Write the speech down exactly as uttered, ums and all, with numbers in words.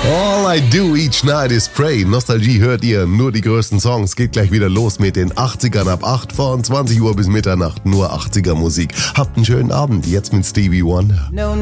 All I do each night is pray. Nostalgie hört ihr, nur die größten Songs. Geht gleich wieder los mit den achtzigern ab acht von zwanzig Uhr bis Mitternacht. Nur achtziger Musik. Habt einen schönen Abend, jetzt mit Stevie Wonder. No